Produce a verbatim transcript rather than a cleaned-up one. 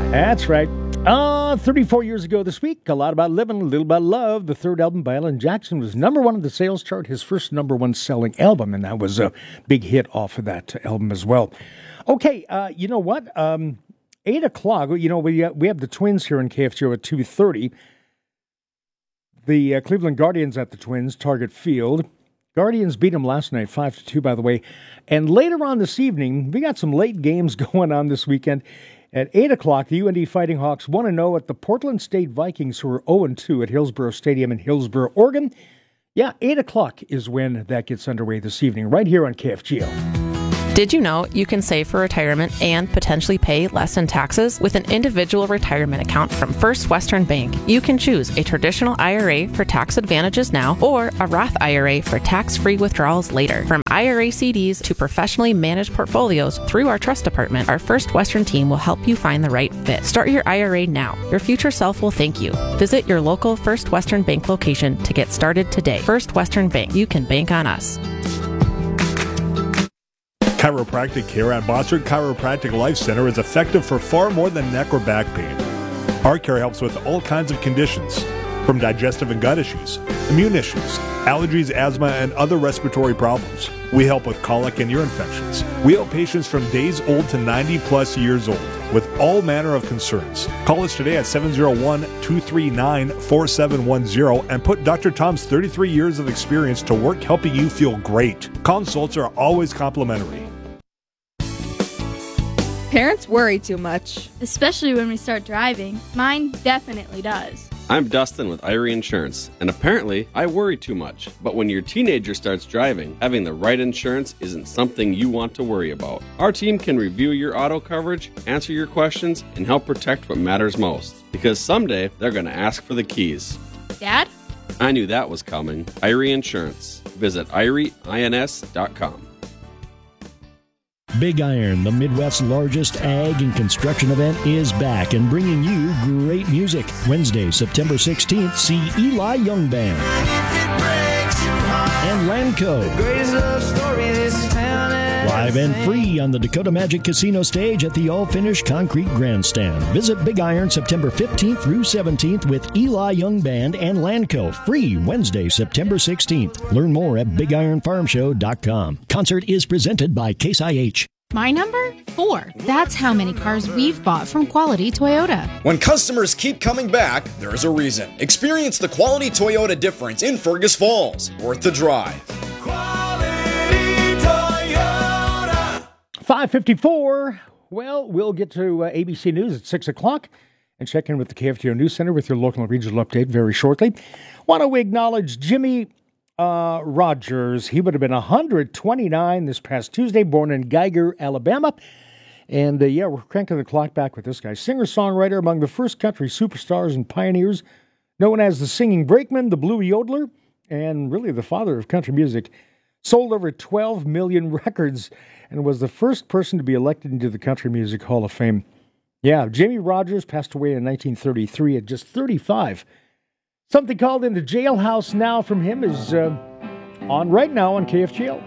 That's right. Uh, thirty-four years ago this week, A Lot About Living, A Little About Love, the third album by Alan Jackson, was number one on the sales chart, his first number one selling album, and that was a big hit off of that album as well. Okay, uh, you know what? Um, eight o'clock, you know, we, uh, we have the Twins here in K F G O at two thirty. The uh, Cleveland Guardians at the Twins, Target Field. Guardians beat them last night, five to two, by the way. And later on this evening, we got some late games going on this weekend. At eight o'clock, the U N D Fighting Hawks one and oh at the Portland State Vikings, who are oh and two at Hillsborough Stadium in Hillsborough, Oregon. Yeah, eight o'clock is when that gets underway this evening, right here on K F G O. Did you know you can save for retirement and potentially pay less in taxes with an individual retirement account from First Western Bank? You can choose a traditional I R A for tax advantages now or a Roth I R A for tax-free withdrawals later. From I R A C Ds to professionally managed portfolios through our trust department, our First Western team will help you find the right fit. Start your I R A now. Your future self will thank you. Visit your local First Western Bank location to get started today. First Western Bank. You can bank on us. Chiropractic care at Bossard Chiropractic Life Center is effective for far more than neck or back pain. Our care helps with all kinds of conditions, from digestive and gut issues, immune issues, allergies, asthma, and other respiratory problems. We help with colic and ear infections. We help patients from days old to ninety plus years old with all manner of concerns. Call us today at seven oh one, two three nine, four seven one zero and put Doctor Tom's thirty-three years of experience to work helping you feel great. Consults are always complimentary. Parents worry too much. Especially when we start driving. Mine definitely does. I'm Dustin with Irie Insurance, and apparently I worry too much. But when your teenager starts driving, having the right insurance isn't something you want to worry about. Our team can review your auto coverage, answer your questions, and help protect what matters most. Because someday they're going to ask for the keys. Dad? I knew that was coming. Irie Insurance. Visit irie ins dot com. Big Iron, the Midwest's largest ag and construction event, is back and bringing you great music. Wednesday, September sixteenth, see Eli Young Band and Lanco. Live and free on the Dakota Magic Casino stage at the all-finished concrete grandstand. Visit Big Iron September fifteenth through seventeenth with Eli Young Band and Lanco. Free Wednesday, September sixteenth. Learn more at big iron farm show dot com. Concert is presented by Case I H. My number? Four. That's how many cars we've bought from Quality Toyota. When customers keep coming back, there's a reason. Experience the Quality Toyota difference in Fergus Falls. Worth the drive. five fifty-four. Well, we'll get to uh, A B C News at six o'clock and check in with the K F G O News Center with your local and regional update very shortly. Want to acknowledge Jimmy uh, Rogers. He would have been one hundred twenty-nine this past Tuesday, born in Geiger, Alabama. And, uh, yeah, we're cranking the clock back with this guy. Singer-songwriter, among the first country superstars and pioneers, known as the Singing Brakeman, the Blue Yodeler, and really the father of country music. Sold over twelve million records and was the first person to be elected into the Country Music Hall of Fame. Yeah, Jimmy Rogers passed away in nineteen thirty-three at just thirty-five. Something called In the Jailhouse Now from him is uh, on right now on K F G O.